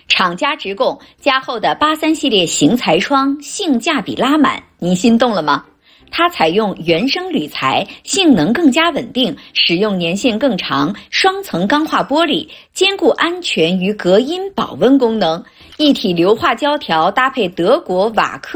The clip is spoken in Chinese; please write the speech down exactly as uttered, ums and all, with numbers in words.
厂家直供加厚的八三系列型材窗性价比拉满，您心动了吗？它采用原生铝材，性能更加稳定，使用年限更长，双层钢化玻璃，兼顾安全与隔音保温功能，一体硫化胶条搭配德国瓦克